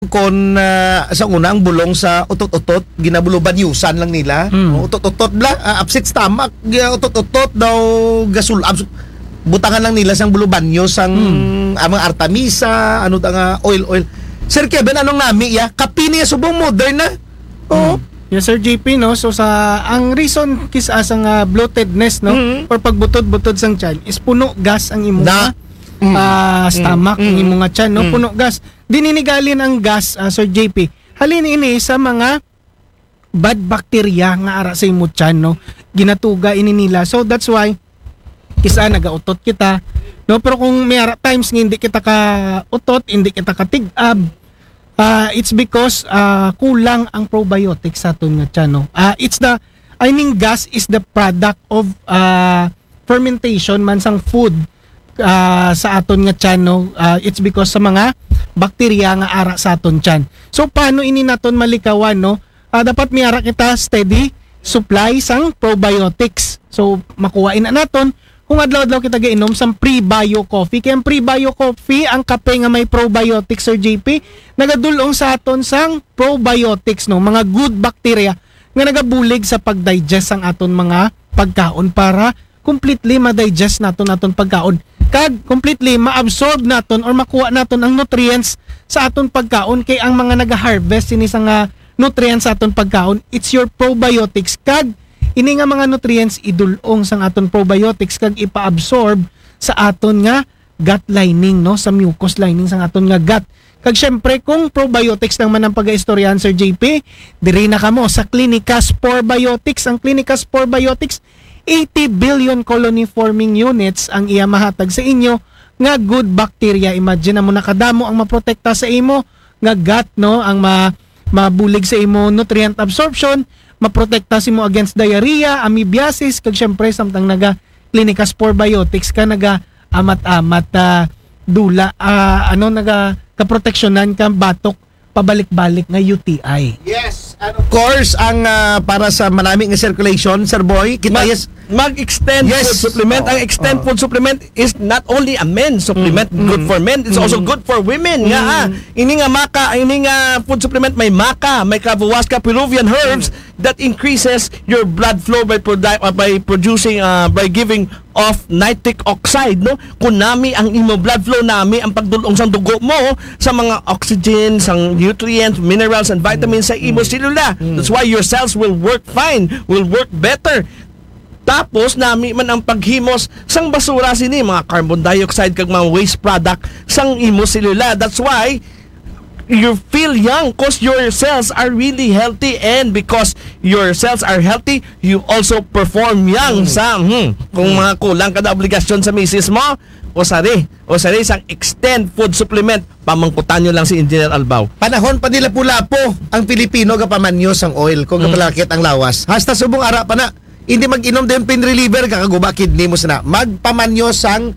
kon sa una ang bulong sa utot-utot ginabuluban yusan lang nila. Utot-utot bla upset stomach utot-utot daw gasul butangan lang nila sang bulubanyo sang amang artemisa ano nga oil. Sir Kevin, anong nami ya? Kapi niya subong modern na. Oo. Yes, Sir JP, no? So, ang reason kisa sang bloatedness, no? Or pagbutod-butod sang tiyan is puno gas ang imo stomach, ang imo nga tiyan, no? Puno gas. Dininigalin ang gas, Sir JP. Halin ini sa mga bad bacteria nga ara sa imo tiyan, no? Ginatuga ini nila. So, that's why, kisa nagautot kita, no? Pero kung may ara times nga hindi kita ka utot, hindi kita ka tig-ab, it's because kulang ang probiotics sa aton nga tiyan, no? Gas is the product of fermentation man sang food sa aton nga tiyan, no? It's because sa mga bakterya nga ara sa aton tiyan. So paano ini naton malikawan, no? Dapat miara kita steady supply sang probiotics. So makuhain na naton kung adlaw-adlaw kita gainom sang pre-bio coffee. Kaya ang pre-bio coffee, ang kape nga may probiotics, Sir JP, nagadulong sa aton sang probiotics, no? Mga good bacteria nga nagabulig sa pag-digest ang aton mga pagkaon para completely ma-digest naton aton pagkaon. Kag completely ma-absorb naton or makuha naton ang nutrients sa aton pagkaon. Kay ang mga naga-harvest ini sang nutrients sa aton pagkaon, it's your probiotics. Kag ini nga mga nutrients idulong sang aton probiotics kag ipa-absorb sa aton nga gut lining, no? Sa mucous lining sang aton nga gut. Kag syempre kung probiotics lang man ang pag-istoryahan, Sir JP, diri na kamo sa Clinica Spore Biotics. Ang Clinica Spore Biotics, 80 billion colony forming units ang iya mahatag sa inyo nga good bacteria. Imagine na mo nakadamo ang maprotekta sa imo nga gut, no? Ang mabulig sa imo nutrient absorption, maprotekta si mo against diarrhea, amoebiasis, kag syempre samtang naga Clinica Spore Biotics ka naga amat-amat dula naga kaproteksyonan ka batok pabalik-balik nga UTI. Yes, and of course ang para sa marami nga circulation, Sir Boy, kita mag-extend food supplement. Ang extend food supplement is not only a men's supplement, good for men, it's also good for women. Ini nga food supplement may maca, may Kavahuasca Peruvian herbs that increases your blood flow by producing by giving off nitric oxide, no? Kunami ang imo blood flow nami ang pagdulong sang dugo mo sa mga oxygen, sang nutrients, minerals and vitamins sa imo selula. That's why your cells will work fine, will work better. Tapos nami man ang paghimos sang basura sini mga carbon dioxide kag mga waste product sang imo selula. That's why you feel young because your cells are really healthy, and because your cells are healthy, you also perform young kung mga kulang kada obligasyon sa misis mo o sari sang extend food supplement, pamangkutan nyo lang si Engineer Albao. Panahon pa nila pula-po ang Pilipino gapamanyo sang oil kung kapalakit ang lawas. Hasta subong ara pa na hindi mag-inom din pain reliever kakaguba kidney mo sana. Magpamanyo sang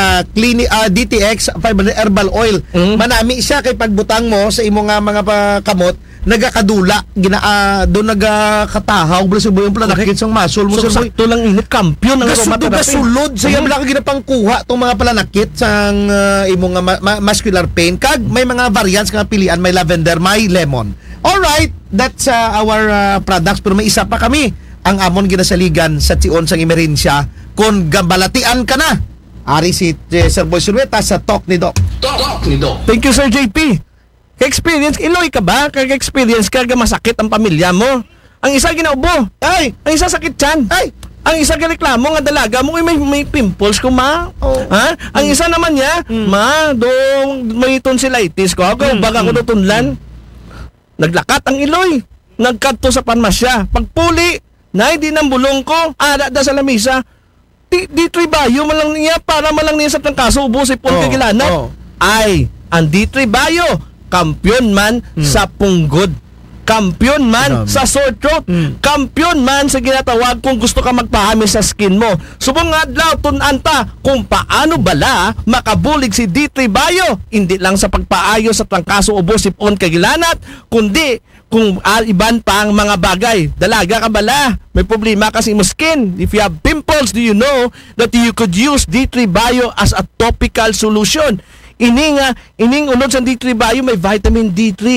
DTX 500 herbal oil. Manami siya kay pagbutang mo sa imo nga mga kamot nagakadula doon nagakatahaw blasubay yung planakit sang muscle mo. So sakto lang init kampiyon ang aromatherapy. Gasulod saya wala ka ginapangkuha tong mga planakit sang imo nga muscular pain. Kag may mga variants nga pilian, may lavender, may lemon. Alright, that's our products, pero may isa pa kami ang amon ginasaligan sa tion sang emerhensya kung gambalatian ka na. Ari si Sir Boy Silueta sa Talk ni Doc. Talk ni Doc. Thank you, Sir JP. Ka-experience, iloy ka ba? Ka-experience ka, masakit ang pamilya mo. Ang isa ginaubo. Ay! Ang isa sakit tiyan. Ay! Ang isa reklamo nga dalaga mo may pimples ko, ma. Ha? Ang isa naman niya, ma, may tonsillitis ko. Ako, baga ko tunlan. Naglakat ang iloy. Nagkadto sa panmasya. Pagpuli, na di ng bulong ko, ada da sa lamisa. D3 Bio malang niya para malang niya sa tangkaso ubos ipon kagilanat. Ay, ang D3 Bio kampiyon man sa punggod, kampiyon man sa sore throat, kampiyon man sa ginatawag kung gusto ka magpahamis sa skin mo. Subong adlaw tunanta kung paano bala makabulig si D3 Bio, hindi lang sa pagpaayo sa tangkaso ubos ipon kagilanat, kundi kung iban pang mga bagay. Dalaga ka bala, may problema kasi mo skin. If you have pimples, do you know that you could use D3 Bio as a topical solution? Ining unod sa D3 Bio may vitamin D3.